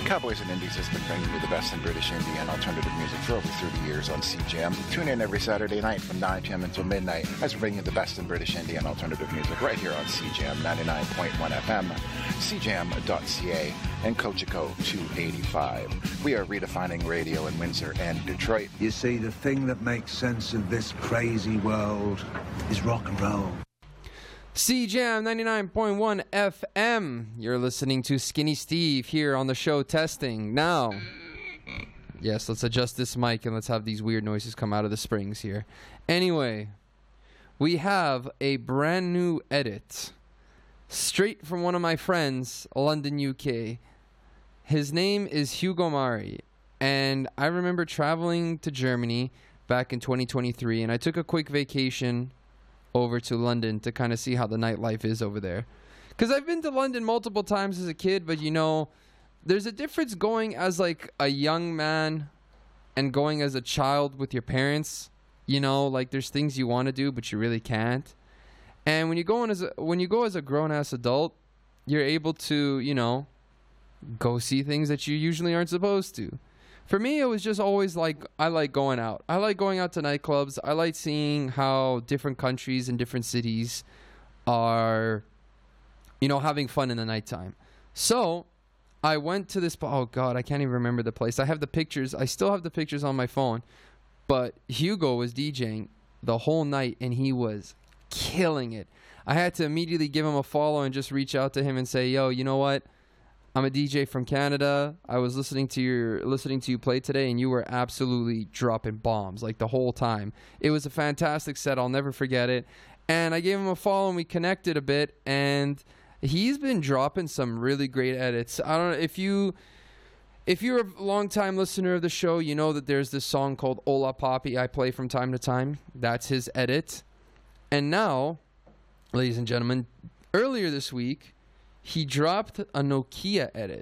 Cowboys and Indies has been bringing you the best in British indie and alternative music for over 30 years on CJAM. Tune in every Saturday night from 9 p.m. until midnight as we bring you the best in British indie and alternative music right here on CJAM 99.1 FM, cjam.ca, and Cochico 285. We are redefining radio in Windsor and Detroit. You see, the thing that makes sense of this crazy world is rock and roll. CJAM 99.1 FM. You're listening to Skinny Steve here on the show testing. Now, yes, let's adjust this mic and let's have these weird noises come out of the springs here. Anyway, we have a brand new edit straight from one of my friends, London, UK. His name is Hugo Mari, and I remember traveling to Germany back in 2023, and I took a quick vacation over to London to kind of see how the nightlife is over there. Because I've been to London multiple times as a kid, but you know, there's a difference going as like a young man and going as a child with your parents. You know, like there's things you want to do, but you really can't. And when you go as a grown-ass adult, you're able to, you know, go see things that you usually aren't supposed to. For me, it was just always like, I like going out. I like going out to nightclubs. I like seeing how different countries and different cities are, you know, having fun in the nighttime. So I went to this, oh God, I can't even remember the place. I have the pictures. I still have the pictures on my phone. But Hugo was DJing the whole night, and he was killing it. I had to immediately give him a follow and just reach out to him and say, yo, you know what? I'm a DJ from Canada. I was listening to you play today, and you were absolutely dropping bombs like the whole time. It was a fantastic set. I'll never forget it. And I gave him a follow, and we connected a bit. And he's been dropping some really great edits. I don't know if you're a long-time listener of the show, you know that there's this song called Ola Poppy I play from time to time. That's his edit. And now, ladies and gentlemen, earlier this week, he dropped a Nokia edit.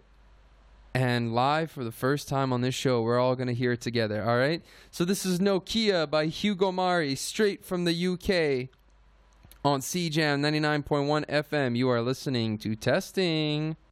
And live for the first time on this show, we're all going to hear it together, all right? So this is Nokia by Hugo Mari, straight from the UK on CJAM 99.1 FM. You are listening to Testing.